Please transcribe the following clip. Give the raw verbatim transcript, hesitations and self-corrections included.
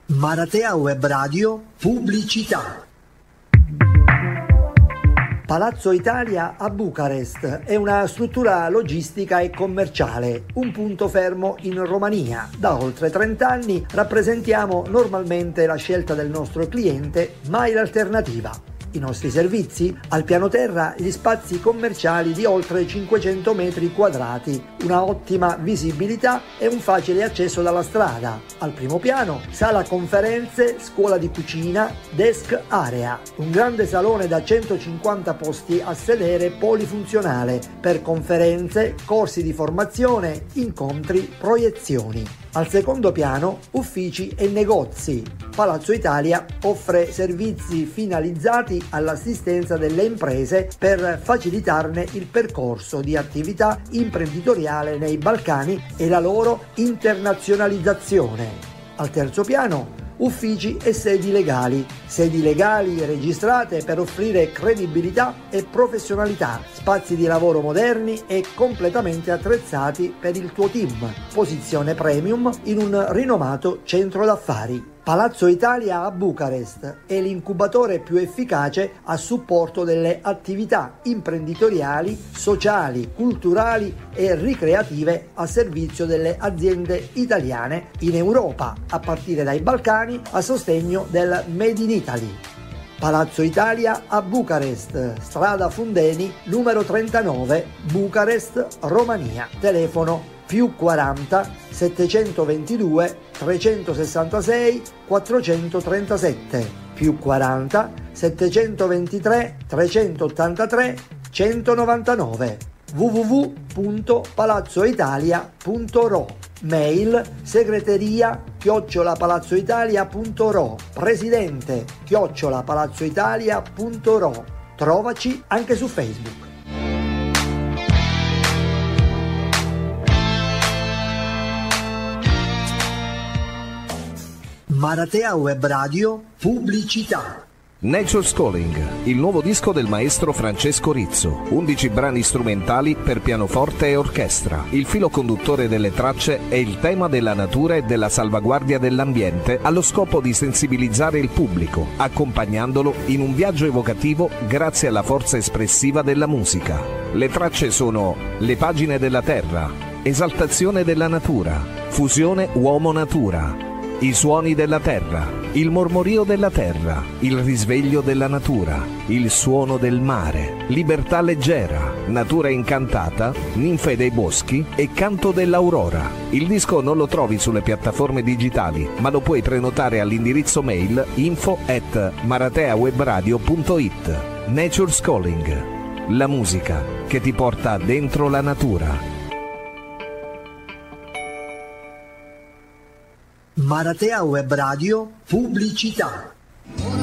Maratea Web Radio Pubblicità. Palazzo Italia a Bucarest è una struttura logistica e commerciale, un punto fermo in Romania. Da oltre trenta anni rappresentiamo normalmente la scelta del nostro cliente, mai l'alternativa. I nostri servizi? Al piano terra gli spazi commerciali di oltre cinquecento metri quadrati, una ottima visibilità e un facile accesso dalla strada. Al primo piano, sala conferenze, scuola di cucina, desk area, un grande salone da centocinquanta posti a sedere polifunzionale per conferenze, corsi di formazione, incontri, proiezioni. Al secondo piano, uffici e negozi. Palazzo Italia offre servizi finalizzati all'assistenza delle imprese per facilitarne il percorso di attività imprenditoriale nei Balcani e la loro internazionalizzazione. Al terzo piano, uffici e sedi legali, sedi legali registrate per offrire credibilità e professionalità, spazi di lavoro moderni e completamente attrezzati per il tuo team, posizione premium in un rinomato centro d'affari. Palazzo Italia a Bucarest è l'incubatore più efficace a supporto delle attività imprenditoriali, sociali, culturali e ricreative a servizio delle aziende italiane in Europa, a partire dai Balcani a sostegno del Made in Italy. Palazzo Italia a Bucarest, strada Fundeni, numero trentanove, Bucarest, Romania. Telefono più quaranta settecentoventidue trecentosessantasei quattrocentotrentasette, più quaranta settecentoventitré trecentottantatré centonovantanove, w w w punto palazzoitalia punto ro, mail segreteria chiocciola palazzoitalia punto ro, presidente chiocciola palazzoitalia punto ro. Trovaci anche su Facebook. Maratea Web Radio Pubblicità. Nature's Calling, il nuovo disco del maestro Francesco Rizzo. undici brani strumentali per pianoforte e orchestra. Il filo conduttore delle tracce è il tema della natura e della salvaguardia dell'ambiente, allo scopo di sensibilizzare il pubblico, accompagnandolo in un viaggio evocativo grazie alla forza espressiva della musica. Le tracce sono Le pagine della terra, Esaltazione della natura, Fusione uomo-natura, I suoni della terra, il mormorio della terra, il risveglio della natura, il suono del mare, libertà leggera, natura incantata, ninfe dei boschi e canto dell'aurora. Il disco non lo trovi sulle piattaforme digitali, ma lo puoi prenotare all'indirizzo mail info at marateawebradio punto it. Nature's Calling, la musica che ti porta dentro la natura. Maratea Web Radio Pubblicità.